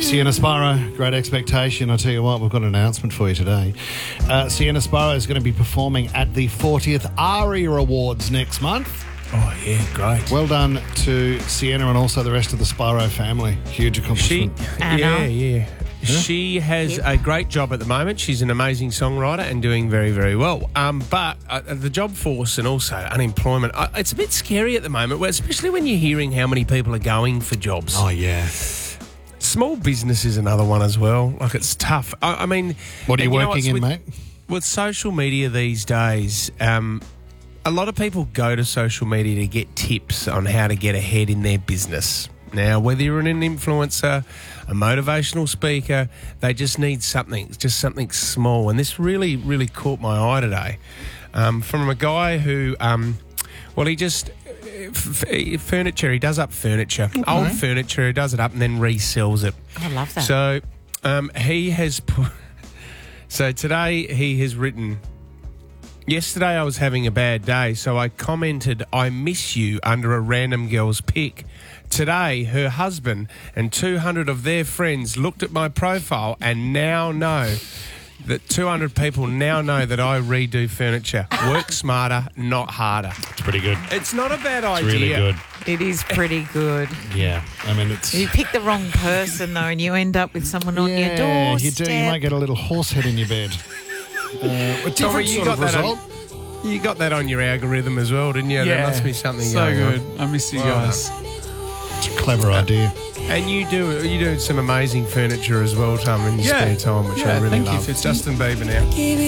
Sienna Sparrow, Great Expectation. I tell you what, we've got an announcement for you today. Sienna Sparrow is going to be performing at the 40th ARIA Awards next month. Oh, yeah, great. Well done to Sienna and also the rest of the Sparrow family. Huge accomplishment. Yeah. She has a great job at the moment. She's an amazing songwriter and doing very, very well. But the job force and also unemployment, it's a bit scary at the moment, especially when you're hearing how many people are going for jobs. Oh, yeah. Small business is another one as well. Like, it's tough. I mean... What are you working in, mate? With social media these days, a lot of people go to social media to get tips on how to get ahead in their business. Now, whether you're an influencer, a motivational speaker, they just need something small. And this really, really caught my eye today from a guy who, he just... furniture, he does up furniture, old furniture, he does it up and then resells it. I love that. So he has put... So today he has written... Yesterday I was having a bad day, so I commented, "I miss you," under a random girl's pic. Today, her husband and 200 of their friends looked at my profile and now know that 200 people now know that I redo furniture. Work smarter, not harder. It's pretty good. It's not a bad idea. It's really good. It is pretty good. Yeah. I mean, it's... You pick the wrong person, though, and you end up with someone on your doorstep. You do. You might get a little horse head in your bed. Tommy, you got that on your algorithm as well, didn't you? Yeah, there must be something so going good. on. I miss you guys. It's a clever idea. And you do some amazing furniture as well, Tom, in your spare time, which I really love. Thank you, Fitzy. Justin Bieber now.